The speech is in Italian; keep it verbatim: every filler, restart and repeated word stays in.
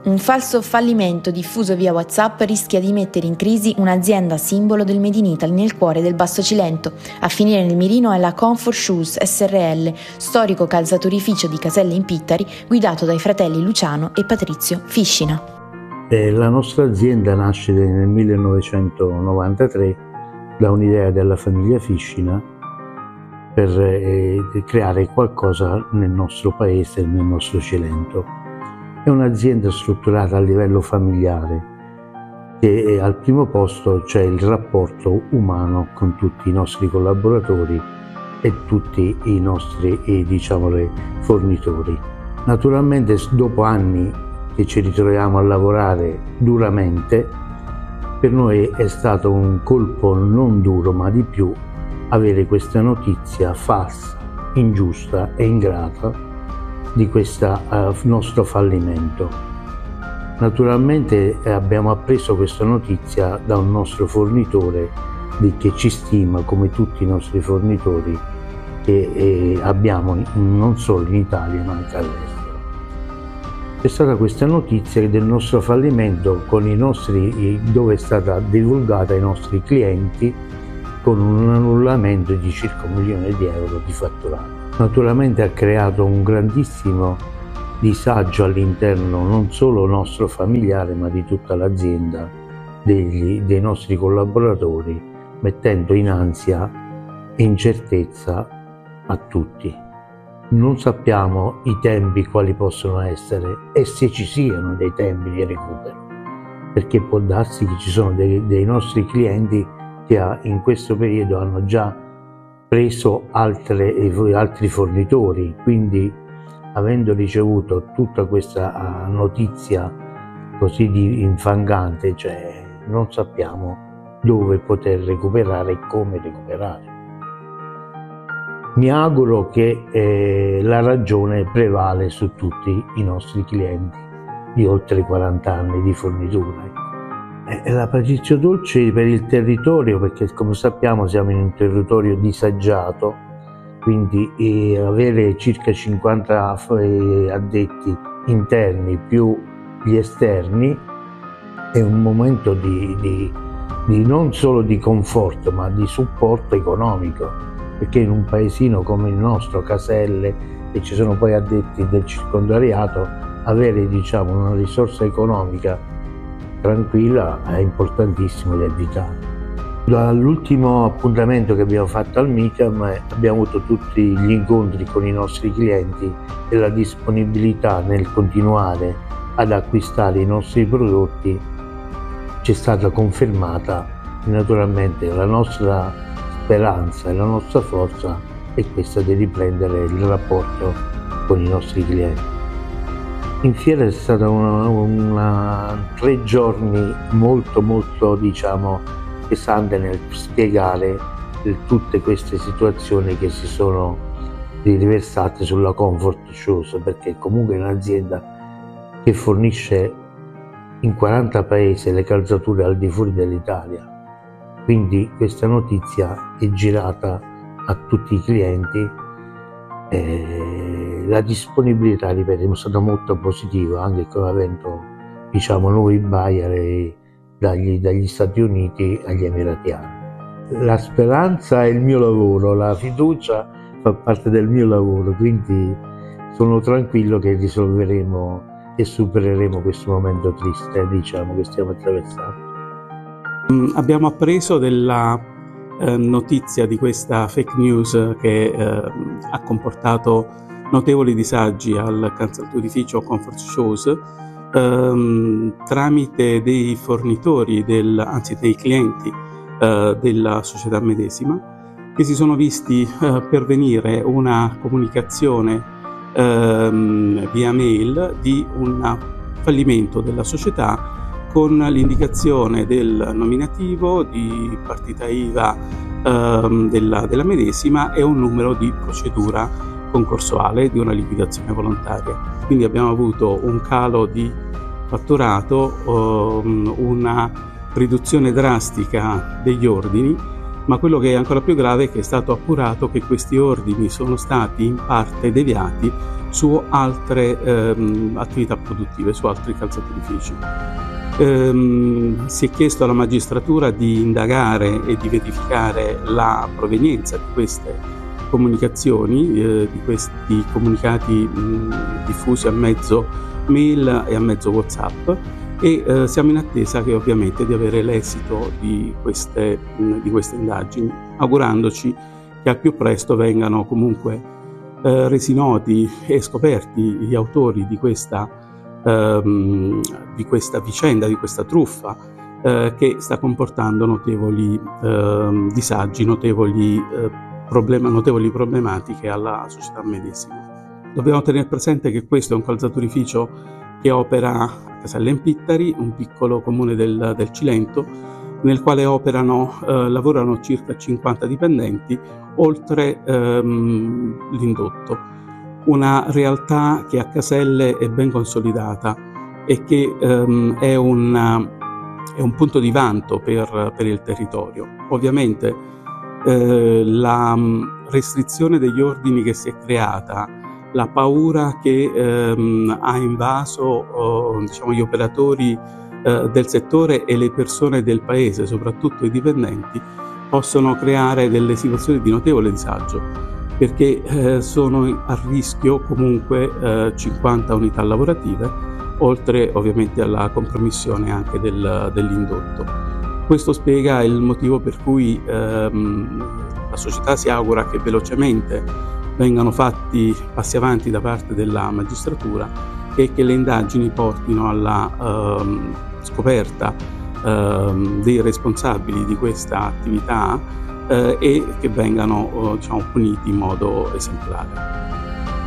Un falso fallimento diffuso via WhatsApp rischia di mettere in crisi un'azienda simbolo del Made in Italy nel cuore del Basso Cilento. A finire nel mirino è la Comfort Shoes S R L, storico calzaturificio di Caselle in Pittari, guidato dai fratelli Luciano e Patrizio Fiscina. Eh, la nostra azienda nasce nel millenovecentonovantatré da un'idea della famiglia Fiscina per eh, creare qualcosa nel nostro paese e nel nostro Cilento. È un'azienda strutturata a livello familiare e al primo posto c'è il rapporto umano con tutti i nostri collaboratori e tutti i nostri eh, diciamo, fornitori. Naturalmente dopo anni che ci ritroviamo a lavorare duramente, per noi è stato un colpo non duro ma di più avere questa notizia falsa, ingiusta e ingrata di questo uh, nostro fallimento. Naturalmente eh, abbiamo appreso questa notizia da un nostro fornitore di, che ci stima come tutti i nostri fornitori che eh, abbiamo in, non solo in Italia ma anche all'estero. C'è stata questa notizia del nostro fallimento con i nostri, dove è stata divulgata ai nostri clienti con un annullamento di circa un milione di euro di fatturato. Naturalmente ha creato un grandissimo disagio all'interno non solo nostro familiare ma di tutta l'azienda, degli, dei nostri collaboratori, mettendo in ansia e incertezza a tutti. Non sappiamo i tempi quali possono essere e se ci siano dei tempi di recupero, perché può darsi che ci sono dei, dei nostri clienti che in questo periodo hanno già preso altre, altri fornitori, quindi avendo ricevuto tutta questa notizia così di infangante, cioè non sappiamo dove poter recuperare e come recuperare. Mi auguro che eh, la ragione prevale su tutti i nostri clienti di oltre quaranta anni di fornitura. La Patrizio Dolci per il territorio, perché come sappiamo siamo in un territorio disagiato, quindi eh, avere circa cinquanta eh, addetti interni più gli esterni è un momento di, di, di non solo di conforto ma di supporto economico, perché in un paesino come il nostro, Caselle, e ci sono poi addetti del circondariato, avere diciamo una risorsa economica tranquilla è importantissimo ed è vitale. Dall'ultimo appuntamento che abbiamo fatto al MICAM abbiamo avuto tutti gli incontri con i nostri clienti e la disponibilità nel continuare ad acquistare i nostri prodotti ci è stata confermata. Naturalmente la nostra speranza e la nostra forza è questa di riprendere il rapporto con i nostri clienti. In fiera è stata una, una tre giorni molto molto diciamo pesante nel spiegare tutte queste situazioni che si sono riversate sulla Comfort Shoes, perché comunque è un'azienda che fornisce in quaranta paesi le calzature al di fuori dell'Italia, quindi questa notizia è girata a tutti i clienti. Eh, la disponibilità, ripeto, è stata molto positiva, anche con avendo diciamo nuovi buyer dagli, dagli Stati Uniti agli Emiratiani. La speranza è il mio lavoro, la fiducia fa parte del mio lavoro, quindi sono tranquillo che risolveremo e supereremo questo momento triste, diciamo, che stiamo attraversando. Abbiamo appreso della Eh, notizia di questa fake news che eh, ha comportato notevoli disagi al calzaturificio Comfort Shoes ehm, tramite dei fornitori, del, anzi dei clienti eh, della società medesima, che si sono visti eh, pervenire una comunicazione ehm, via mail di un fallimento della società con l'indicazione del nominativo, di partita I V A ehm, della, della medesima e un numero di procedura concorsuale di una liquidazione volontaria. Quindi abbiamo avuto un calo di fatturato, ehm, una riduzione drastica degli ordini ma quello che è ancora più grave è che è stato appurato che questi ordini sono stati in parte deviati su altre ehm, attività produttive, su altri calzaturifici. Ehm, si è chiesto alla magistratura di indagare e di verificare la provenienza di queste comunicazioni, eh, di questi comunicati mh, diffusi a mezzo mail e a mezzo WhatsApp, e eh, siamo in attesa che ovviamente di avere l'esito di queste, mh, di queste indagini, augurandoci che al più presto vengano comunque eh, resi noti e scoperti gli autori di questa, ehm, di questa vicenda, di questa truffa eh, che sta comportando notevoli eh, disagi, notevoli, eh, problema, notevoli problematiche alla società medesima. Dobbiamo tenere presente che questo è un calzaturificio che opera a Caselle in Pittari, un piccolo comune del, del Cilento, nel quale operano, eh, lavorano circa cinquanta dipendenti, oltre ehm, l'indotto. Una realtà che a Caselle è ben consolidata e che ehm, è, un, è un punto di vanto per, per il territorio. Ovviamente eh, la restrizione degli ordini che si è creata, la paura che ehm, ha invaso oh, diciamo, gli operatori eh, del settore e le persone del paese, soprattutto i dipendenti, possono creare delle situazioni di notevole disagio, perché eh, sono a rischio comunque eh, cinquanta unità lavorative, oltre ovviamente alla compromissione anche del, dell'indotto. Questo spiega il motivo per cui ehm, la società si augura che velocemente vengano fatti passi avanti da parte della magistratura e che le indagini portino alla ehm, scoperta ehm, dei responsabili di questa attività eh, e che vengano eh, diciamo, puniti in modo esemplare.